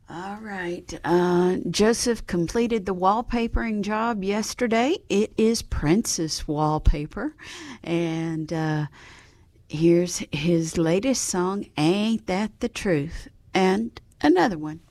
All right. Joseph completed the wallpapering job yesterday. It is Prince's wallpaper. And here's his latest song, Ain't That the Truth? And another one.